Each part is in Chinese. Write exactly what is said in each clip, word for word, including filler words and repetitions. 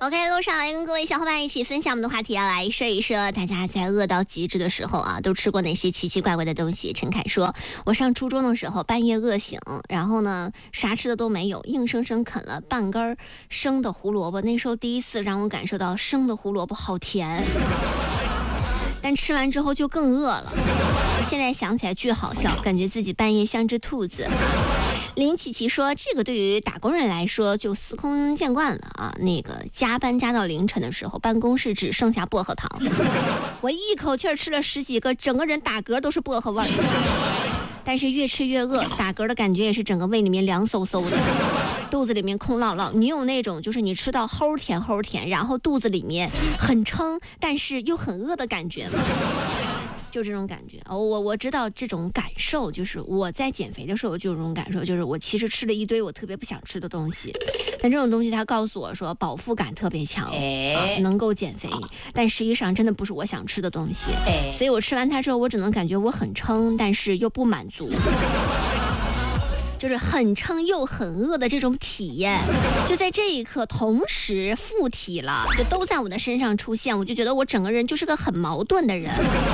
OK， 路上来跟各位小伙伴一起分享我们的话题，要来说一说大家在饿到极致的时候啊，都吃过哪些奇奇怪怪的东西。陈凯说，我上初中的时候半夜饿醒，然后呢啥吃的都没有，硬生生啃了半根生的胡萝卜。那时候第一次让我感受到生的胡萝卜好甜，但吃完之后就更饿了。现在想起来巨好笑，感觉自己半夜像只兔子。林琪琪说，这个对于打工人来说就司空见惯了啊。那个加班加到凌晨的时候，办公室只剩下薄荷糖，我一口气吃了十几个，整个人打嗝都是薄荷味儿。但是越吃越饿，打嗝的感觉也是整个胃里面凉飕飕的，肚子里面空落落。你有那种就是你吃到齁甜齁甜，然后肚子里面很撑，但是又很饿的感觉吗？就这种感觉，哦，我我知道这种感受，就是我在减肥的时候就有这种感受，就是我其实吃了一堆我特别不想吃的东西，但这种东西它告诉我说饱腹感特别强，啊，能够减肥，但实际上真的不是我想吃的东西，所以我吃完它之后，我只能感觉我很撑，但是又不满足。就是很撑又很饿的这种体验，就在这一刻同时附体了，就都在我的身上出现。我就觉得我整个人就是个很矛盾的人，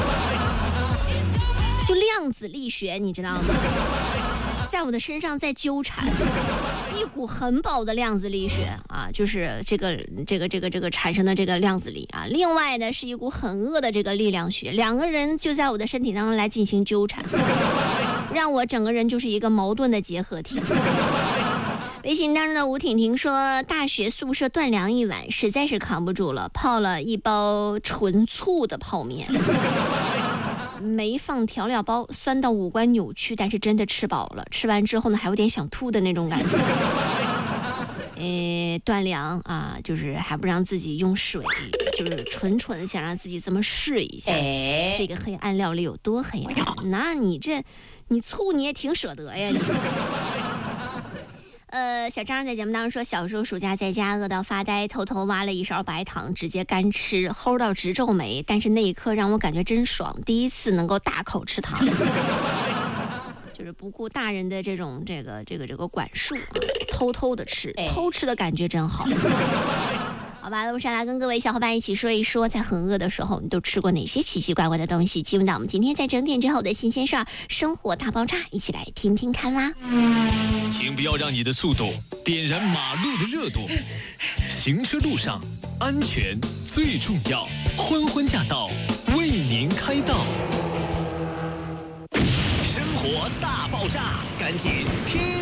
就量子力学，你知道吗？在我的身上在纠缠，一股很饱的量子力学啊，就是这个这个这个这个产生的这个量子力啊。另外呢，是一股很饿的这个力量学，两个人就在我的身体当中来进行纠缠。让我整个人就是一个矛盾的结合体。微信当中的吴婷婷说，大学宿舍断粮一晚，实在是扛不住了，泡了一包纯醋的泡面，没放调料包，酸到五官扭曲，但是真的吃饱了。吃完之后呢，还有点想吐的那种感觉。呃，断粮啊，就是还不让自己用水，就是纯纯想让自己这么试一下，哎，这个黑暗料理有多黑暗？那你这，你醋你也挺舍得呀。你呃，小张在节目当中说，小时候暑假在家饿到发呆，偷偷挖了一勺白糖，直接干吃，齁到直皱眉。但是那一刻让我感觉真爽，第一次能够大口吃糖。就是不顾大人的这种这个这个这个管束啊，偷偷的吃，偷吃的感觉真好。好吧，路上来跟各位小伙伴一起说一说，在很饿的时候，你都吃过哪些奇奇怪怪的东西？进入到我们今天在整点之后的新鲜事儿，生活大爆炸，一起来听听看啦。 请不要让你的速度点燃马路的热度，行车路上安全最重要。欢欢驾到，为您开道。生活大爆炸，赶紧听。